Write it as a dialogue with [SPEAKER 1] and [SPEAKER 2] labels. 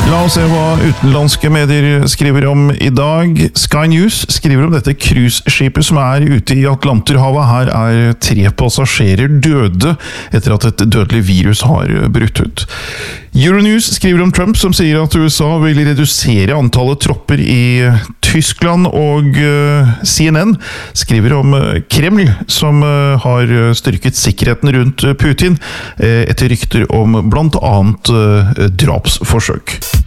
[SPEAKER 1] La oss se hva utenlandske medier skriver om i dag. Sky News skriver om dette cruiseskipet som ute i Atlanterhavet. Her 3 passasjerer døde etter at et dødelig virus har brutt ut. Euronews skriver om Trump som sier at USA vil redusere antallet tropper i Tyskland, og CNN skriver om Kreml som har styrket sikkerheten rundt Putin etter rykter om blant annet drapsforsøk.